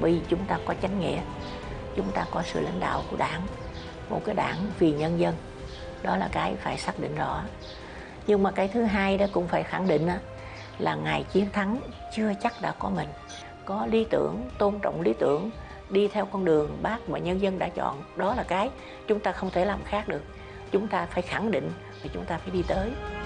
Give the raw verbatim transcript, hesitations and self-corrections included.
Bởi vì chúng ta có chánh nghĩa, chúng ta có sự lãnh đạo của đảng, một cái đảng vì nhân dân. Đó là cái phải xác định rõ. Nhưng mà cái thứ hai đó cũng phải khẳng định đó, là ngày chiến thắng chưa chắc đã có mình. Có lý tưởng, tôn trọng lý tưởng, đi theo con đường Bác mà nhân dân đã chọn. Đó là cái chúng ta không thể làm khác được. Chúng ta phải khẳng định và chúng ta phải đi tới.